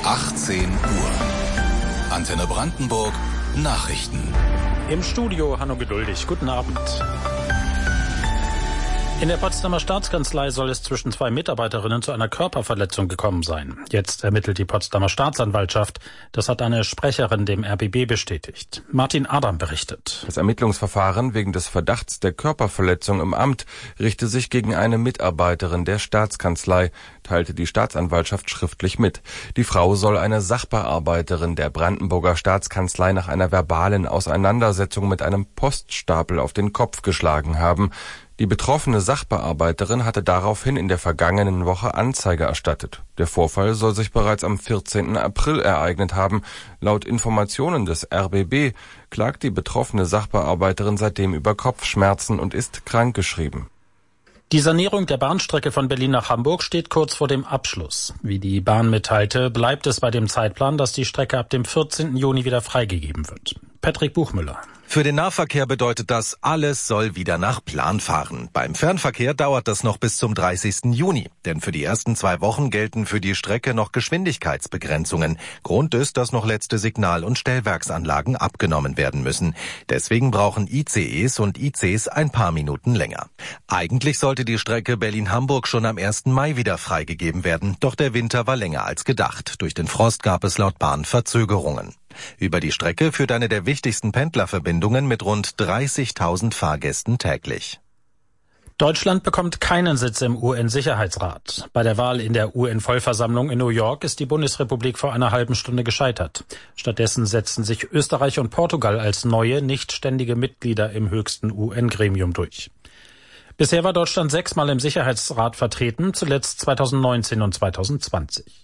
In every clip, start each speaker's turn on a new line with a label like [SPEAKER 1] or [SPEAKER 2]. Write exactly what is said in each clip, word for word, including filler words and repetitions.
[SPEAKER 1] achtzehn Uhr. Antenne Brandenburg, Nachrichten.
[SPEAKER 2] Im Studio Hanno Geduldig. Guten Abend. In der Potsdamer Staatskanzlei soll es zwischen zwei Mitarbeiterinnen zu einer Körperverletzung gekommen sein. Jetzt ermittelt die Potsdamer Staatsanwaltschaft. Das hat eine Sprecherin dem R B B bestätigt. Martin Adam berichtet.
[SPEAKER 3] Das Ermittlungsverfahren wegen des Verdachts der Körperverletzung im Amt richte sich gegen eine Mitarbeiterin der Staatskanzlei, teilte die Staatsanwaltschaft schriftlich mit. Die Frau soll eine Sachbearbeiterin der Brandenburger Staatskanzlei nach einer verbalen Auseinandersetzung mit einem Poststapel auf den Kopf geschlagen haben. Die betroffene Sachbearbeiterin hatte daraufhin in der vergangenen Woche Anzeige erstattet. Der Vorfall soll sich bereits am vierzehnten April ereignet haben. Laut Informationen des R B B klagt die betroffene Sachbearbeiterin seitdem über Kopfschmerzen und ist krankgeschrieben.
[SPEAKER 2] Die Sanierung der Bahnstrecke von Berlin nach Hamburg steht kurz vor dem Abschluss. Wie die Bahn mitteilte, bleibt es bei dem Zeitplan, dass die Strecke ab dem vierzehnten Juni wieder freigegeben wird. Patrick Buchmüller.
[SPEAKER 4] Für den Nahverkehr bedeutet das, alles soll wieder nach Plan fahren. Beim Fernverkehr dauert das noch bis zum dreißigsten Juni. Denn für die ersten zwei Wochen gelten für die Strecke noch Geschwindigkeitsbegrenzungen. Grund ist, dass noch letzte Signal- und Stellwerksanlagen abgenommen werden müssen. Deswegen brauchen I C Es und I Cs ein paar Minuten länger. Eigentlich sollte die Strecke Berlin-Hamburg schon am ersten Mai wieder freigegeben werden. Doch der Winter war länger als gedacht. Durch den Frost gab es laut Bahn Verzögerungen. Über die Strecke führt eine der wichtigsten Pendlerverbindungen mit rund dreißigtausend Fahrgästen täglich.
[SPEAKER 2] Deutschland bekommt keinen Sitz im U N-Sicherheitsrat. Bei der Wahl in der U N-Vollversammlung in New York ist die Bundesrepublik vor einer halben Stunde gescheitert. Stattdessen setzten sich Österreich und Portugal als neue, nichtständige Mitglieder im höchsten U N-Gremium durch. Bisher war Deutschland sechsmal im Sicherheitsrat vertreten, zuletzt zweitausendneunzehn und zweitausendzwanzig.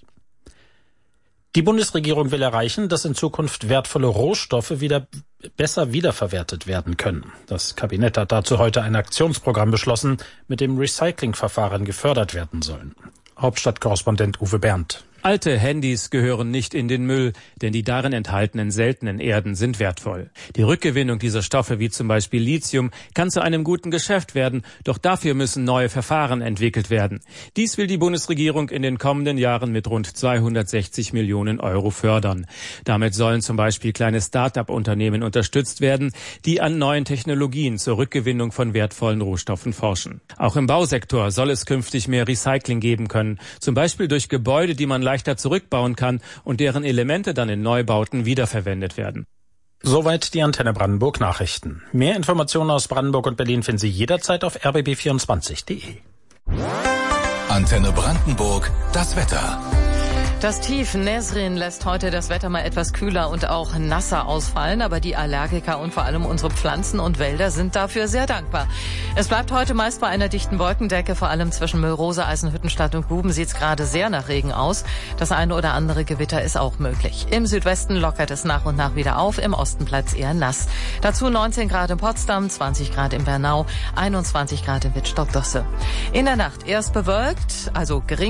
[SPEAKER 2] Die Bundesregierung will erreichen, dass in Zukunft wertvolle Rohstoffe wieder besser wiederverwertet werden können. Das Kabinett hat dazu heute ein Aktionsprogramm beschlossen, mit dem Recyclingverfahren gefördert werden sollen. Hauptstadtkorrespondent Uwe Berndt.
[SPEAKER 5] Alte Handys gehören nicht in den Müll, denn die darin enthaltenen seltenen Erden sind wertvoll. Die Rückgewinnung dieser Stoffe, wie zum Beispiel Lithium, kann zu einem guten Geschäft werden, doch dafür müssen neue Verfahren entwickelt werden. Dies will die Bundesregierung in den kommenden Jahren mit rund zweihundertsechzig Millionen Euro fördern. Damit sollen zum Beispiel kleine Start-up-Unternehmen unterstützt werden, die an neuen Technologien zur Rückgewinnung von wertvollen Rohstoffen forschen. Auch im Bausektor soll es künftig mehr Recycling geben können, zum Beispiel durch Gebäude, die man leichter zurückbauen kann und deren Elemente dann in Neubauten wiederverwendet werden.
[SPEAKER 2] Soweit die Antenne Brandenburg Nachrichten. Mehr Informationen aus Brandenburg und Berlin finden Sie jederzeit auf r b b vierundzwanzig punkt d e.
[SPEAKER 1] Antenne Brandenburg, das Wetter.
[SPEAKER 6] Das Tief Nesrin lässt heute das Wetter mal etwas kühler und auch nasser ausfallen, aber die Allergiker und vor allem unsere Pflanzen und Wälder sind dafür sehr dankbar. Es bleibt heute meist bei einer dichten Wolkendecke, vor allem zwischen Müllrose, Eisenhüttenstadt und Guben sieht es gerade sehr nach Regen aus. Das eine oder andere Gewitter ist auch möglich. Im Südwesten lockert es nach und nach wieder auf, im Osten bleibt es eher nass. Dazu neunzehn Grad in Potsdam, zwanzig Grad in Bernau, einundzwanzig Grad in Wittstock-Dosse. In der Nacht erst bewölkt, also gering